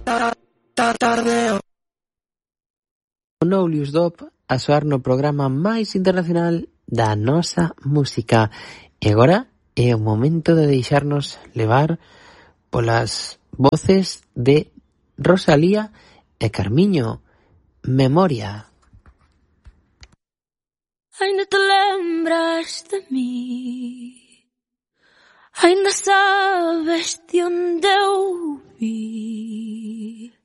Tardeo. Noulius Dop a soar no programa máis internacional da nosa música. E agora é o momento de deixarnos levar polas voces de Rosalía e Carmiño. Memoria. Ainda te lembras de mí, ainda sabes de onde eu vi.